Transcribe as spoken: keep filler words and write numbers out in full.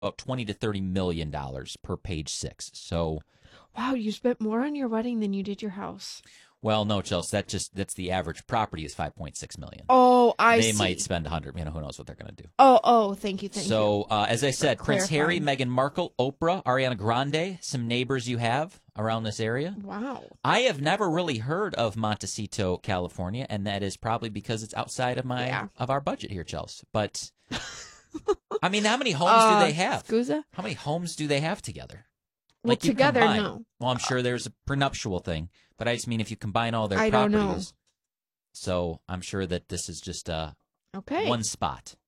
about twenty to thirty million dollars per page six. So, wow, you spent more on your wedding than you did your house. well, no, Chelsea, that just that's the average property is five point six million. Oh, I they see. might spend one hundred. You know, who knows what they're going to do. Oh, oh, thank you, thank so, you. So, uh, as I said, Prince Harry, clarifying. Meghan Markle, Oprah, Ariana Grande, some neighbors you have around this area. Wow. I have never really heard of Montecito, California, and that is probably because it's outside of my Yeah. of our budget here, Chelsea. But I mean, how many homes Uh, do they have? Scusa? How many homes do they have together? Well, Like you together, combine- no. Well, I'm sure there's a prenuptial thing, but I just mean if you combine all their I don't properties. know. So I'm sure that this is just uh, Okay. one spot.